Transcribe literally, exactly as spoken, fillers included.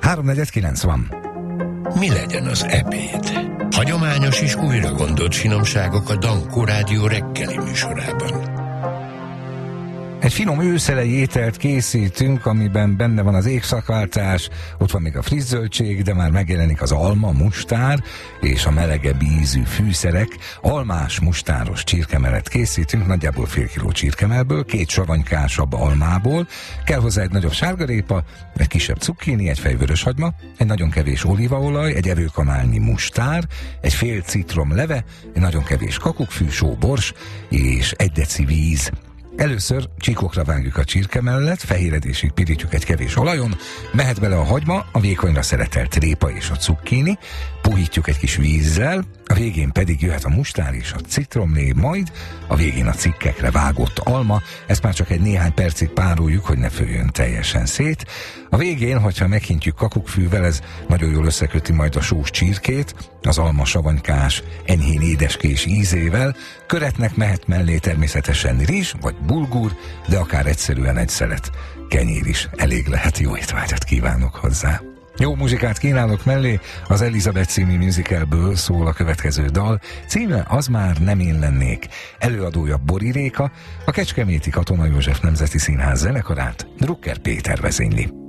háromnegyed kilenc van. Mi legyen az ebéd? Hagyományos és újra gondolt finomságok a Dankó Rádió reggeli műsorában. Egy finom őszelei ételt készítünk, amiben benne van az égszakváltás, ott van még a friss zöldség, de már megjelenik az alma, mustár és a melegebb ízű fűszerek. Almás mustáros csirkemelet készítünk, nagyjából fél kiló csirkemelből, két savanykásabb almából, kell hozzá egy nagyobb sárgarépa, egy kisebb cukkini, egy fej vöröshagyma, egy nagyon kevés olívaolaj, egy evőkanálnyi mustár, egy fél citrom leve, egy nagyon kevés kakukkfű, só, bors és egy deci víz. Először csíkokra vágjuk a csirkemellet, fehéredésig pirítjuk egy kevés olajon, mehet bele a hagyma, a vékonyra szeretelt répa és a cukkini, puhítjuk egy kis vízzel, a végén pedig jöhet a mustár és a citromlé, majd a végén a cikkekre vágott alma, ezt már csak egy néhány percig pároljuk, hogy ne főjön teljesen szét. A végén, hogyha meghintjük kakukkfűvel, ez nagyon jól összeköti majd a sós csirkét, az alma savanykás, enyhén édeskés ízével, köretnek mehet mellé természetesen rizs vagy bulgur, de akár egyszerűen egy szelet kenyér is elég lehet. Jó étvágyat kívánok hozzá! Jó muzsikát kínálok mellé, az Elizabeth című musicalből szól a következő dal, címe Az már nem én lennék, előadója Bori Réka, a Kecskeméti Katona József Nemzeti Színház zenekarát Drucker Péter vezényli.